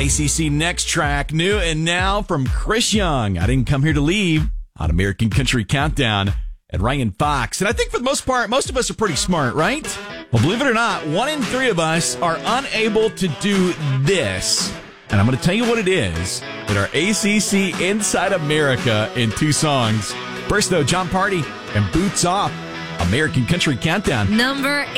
ACC Next Track, new and now from Chris Young. I Didn't Come Here to Leave on American Country Countdown at Ryan Fox. And I think for the most part, most of us are pretty smart, right? Well, believe it or not, 1 in 3 of us are unable to do this. And I'm going to tell you what it is in our ACC Inside America in 2 songs. First, though, John Party and Boots Off, American Country Countdown. Number